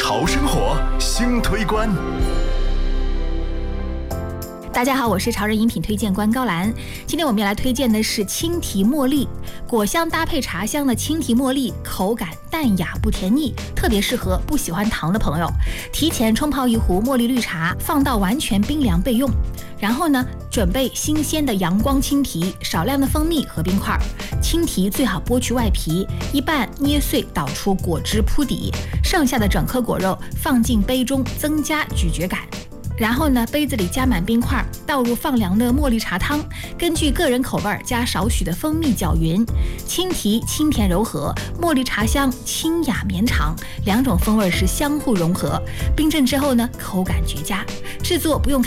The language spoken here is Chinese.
潮生活新推关。 大家好，我是潮人饮品推荐官高兰。今天我们要来推荐的是青提茉莉，果香搭配茶香的青提茉莉，口感淡雅不甜腻，特别适合不喜欢糖的朋友。提前冲泡一壶茉莉绿茶，放到完全冰凉备用。然后呢，准备新鲜的阳光青提，少量的蜂蜜和冰块。青提最好剥去外皮，一半捏碎倒出果汁铺底，剩下的整颗果肉放进杯中，增加咀嚼感。然后呢，杯子里加满冰块，倒入放凉的茉莉茶汤，根据个人口味加少许的蜂蜜搅匀。青提清甜柔和，茉莉茶香清雅绵长，两种风味是相互融合。冰镇之后呢，口感绝佳。制作不用